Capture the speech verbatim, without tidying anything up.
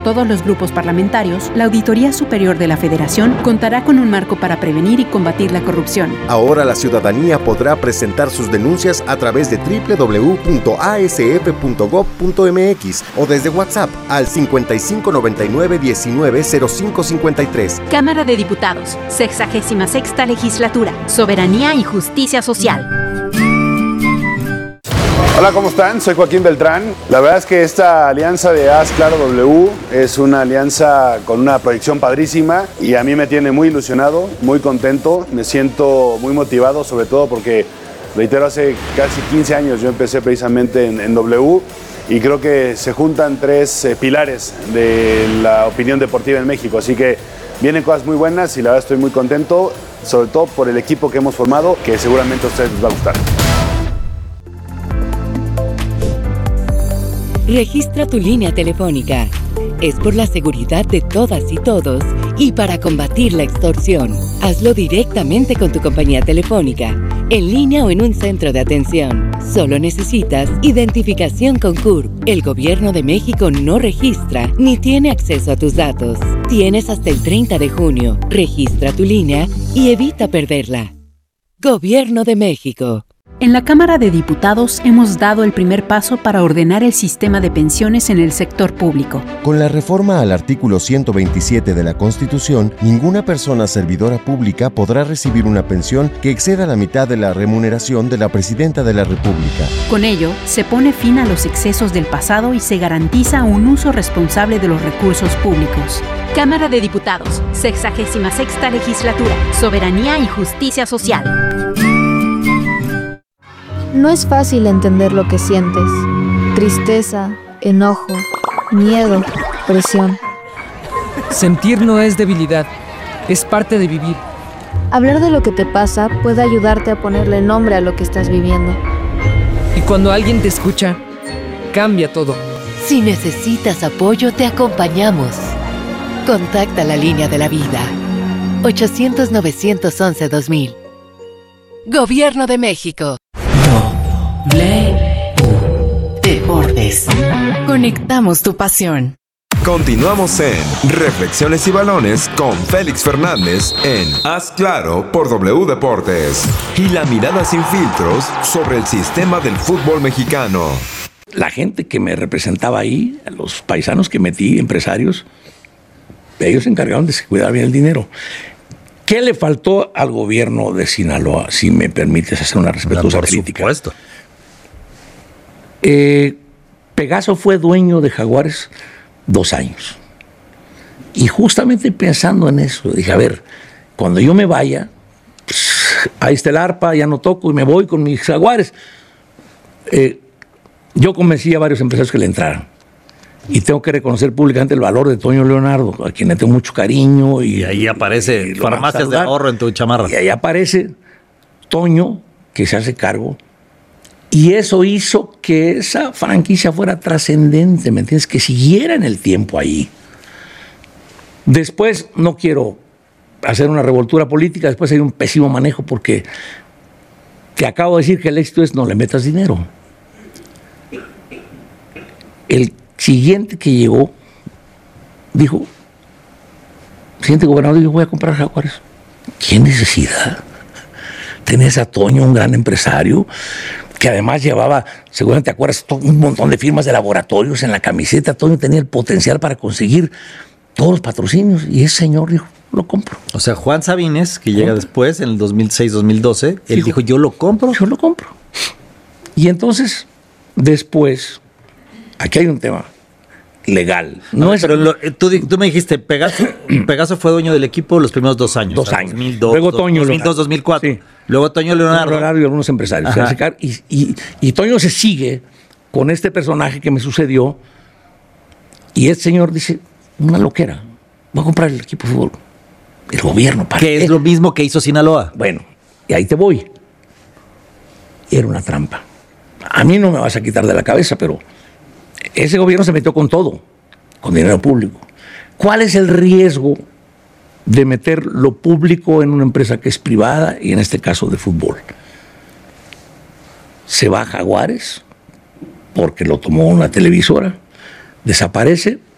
Todos los grupos parlamentarios, la Auditoría Superior de la Federación contará con un marco para prevenir y combatir la corrupción. Ahora la ciudadanía podrá presentar sus denuncias a través de doble u doble u doble u punto a s f punto gob punto m x o desde WhatsApp al cincuenta y cinco noventa y nueve diecinueve cero cinco cincuenta y tres. Cámara de Diputados, sexagésima sexta Legislatura, Soberanía y Justicia Social. Hola, ¿cómo están? Soy Joaquín Beltrán. La verdad es que esta alianza de Haz Claro W es una alianza con una proyección padrísima y a mí me tiene muy ilusionado, muy contento, me siento muy motivado, sobre todo porque, reitero, hace casi quince años yo empecé precisamente en, en W y creo que se juntan tres eh, pilares de la opinión deportiva en México, así que vienen cosas muy buenas y la verdad estoy muy contento, sobre todo por el equipo que hemos formado, que seguramente a ustedes les va a gustar. Registra tu línea telefónica. Es por la seguridad de todas y todos y para combatir la extorsión. Hazlo directamente con tu compañía telefónica, en línea o en un centro de atención. Solo necesitas identificación con C U R P. El Gobierno de México no registra ni tiene acceso a tus datos. Tienes hasta el treinta de junio. Registra tu línea y evita perderla. Gobierno de México. En la Cámara de Diputados hemos dado el primer paso para ordenar el sistema de pensiones en el sector público. Con la reforma al artículo ciento veintisiete de la Constitución, ninguna persona servidora pública podrá recibir una pensión que exceda la mitad de la remuneración de la Presidenta de la República. Con ello, se pone fin a los excesos del pasado y se garantiza un uso responsable de los recursos públicos. Cámara de Diputados, sexagésima sexta Legislatura, Soberanía y Justicia Social. No es fácil entender lo que sientes. Tristeza, enojo, miedo, presión. Sentir no es debilidad, es parte de vivir. Hablar de lo que te pasa puede ayudarte a ponerle nombre a lo que estás viviendo. Y cuando alguien te escucha, cambia todo. Si necesitas apoyo, te acompañamos. Contacta la línea de la vida. ochocientos, novecientos once, dos mil. Gobierno de México. W Deportes. Conectamos tu pasión. Continuamos en Reflexiones y Balones con Félix Fernández en Haz Claro por W Deportes. Y la mirada sin filtros sobre el sistema del fútbol mexicano. La gente que me representaba ahí, los paisanos que metí, empresarios, ellos se encargaron de cuidar bien el dinero. ¿Qué le faltó al gobierno de Sinaloa, si me permites hacer una respetuosa Por crítica? Por supuesto. Eh, Pegaso fue dueño de Jaguares dos años. Y justamente pensando en eso, dije, a ver, cuando yo me vaya, pues, ahí está el arpa, ya no toco y me voy con mis Jaguares. Eh, yo convencí a varios empresarios que le entraran. Y tengo que reconocer públicamente el valor de Toño Leonardo, a quien le tengo mucho cariño. Y, y ahí aparece y farmacias de ahorro en tu chamarra. Y ahí aparece Toño, que se hace cargo. Y eso hizo que esa franquicia fuera trascendente, ¿me entiendes? Que siguiera en el tiempo ahí. Después, no quiero hacer una revoltura política, después hay un pésimo manejo porque te acabo de decir que el éxito es no le metas dinero. El siguiente que llegó, dijo, el siguiente gobernador dijo, voy a comprar Jaguares. ¿Qué necesidad? Tenés a Toño, un gran empresario, que además llevaba, seguramente te acuerdas, un montón de firmas de laboratorios en la camiseta. Toño tenía el potencial para conseguir todos los patrocinios y ese señor dijo, lo compro. O sea, Juan Sabines, que llega después, en el dos mil seis, dos mil doce, él dijo, dijo, yo lo compro. Yo lo compro. Y entonces, después, aquí hay un tema legal. No, no es, pero lo, tú, tú me dijiste, Pegaso, Pegaso fue dueño del equipo los primeros dos años. Dos años. dos mil dos, Luego Toño. dos mil dos, dos mil cuatro. Sí. Luego Toño Leonardo. Leonardo y algunos empresarios. Y, y, y Toño se sigue con este personaje que me sucedió. Y este señor dice, una loquera, voy a comprar el equipo de fútbol. El gobierno. ¿Para que es lo mismo que hizo Sinaloa. Bueno, y ahí te voy. Era una trampa. A mí no me vas a quitar de la cabeza, pero ese gobierno se metió con todo, con dinero público. ¿Cuál es el riesgo de meter lo público en una empresa que es privada y en este caso de fútbol? Se va a Jaguares porque lo tomó una televisora, desaparece